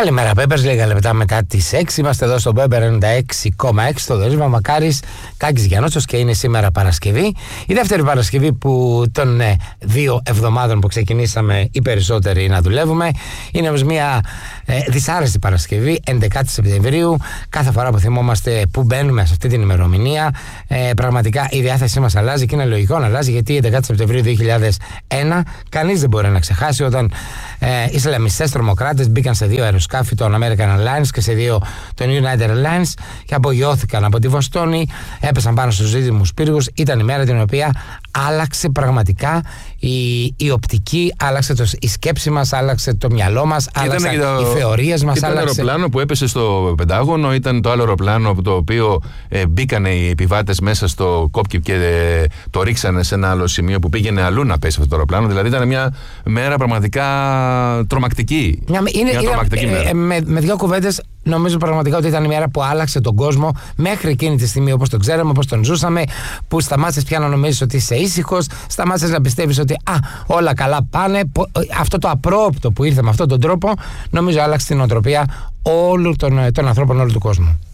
Καλημέρα, Πέμπερς. Λίγα λεπτά μετά τις 6 είμαστε εδώ στο Πέμπερ 96,6 στο Δωρίσμα Μακάρης Κάκης Γιαννότσος και είναι σήμερα Παρασκευή. Η δεύτερη Παρασκευή που των 2 εβδομάδων που ξεκινήσαμε οι περισσότεροι να δουλεύουμε. Είναι όμως μια δυσάρεστη Παρασκευή, 11 Σεπτεμβρίου. Κάθε φορά που θυμόμαστε που μπαίνουμε σε αυτή την ημερομηνία, πραγματικά η διάθεσή μας αλλάζει και είναι λογικό να αλλάζει, γιατί 11 Σεπτεμβρίου 2001 κανείς δεν μπορεί να ξεχάσει όταν Ισλαμιστές τρομοκράτες μπήκαν σε 2 αεροσκάφη, το American Airlines και σε 2 το United Airlines, και απογειώθηκαν από τη Βοστόνη, έπεσαν πάνω στους δίδυμους πύργους. Ήταν η μέρα την οποία άλλαξε πραγματικά η οπτική, άλλαξε η σκέψη μας, άλλαξε το μυαλό μας, άλλαξαν οι θεωρίες μας. Ήταν το αεροπλάνο που έπεσε στο Πεντάγωνο, ήταν το άλλο αεροπλάνο από το οποίο μπήκαν οι επιβάτες μέσα στο κόπκι και το ρίξανε σε ένα άλλο σημείο που πήγαινε αλλού να πέσει αυτό το αεροπλάνο. Δηλαδή ήταν μια μέρα πραγματικά τρομακτική. Τρομακτική μέρα. Με 2 κουβέντες, νομίζω πραγματικά ότι ήταν η μέρα που άλλαξε τον κόσμο μέχρι εκείνη τη στιγμή, όπως τον ξέραμε, όπως τον ζούσαμε, που σταμάτησες πια να νομίζεις ότι είσαι ήσυχος, σταμάτησες να πιστεύεις ότι όλα καλά πάνε. Αυτό το απρόοπτο που ήρθε με αυτόν τον τρόπο, νομίζω άλλαξε την νοοτροπία όλων των ανθρώπων όλου του κόσμου.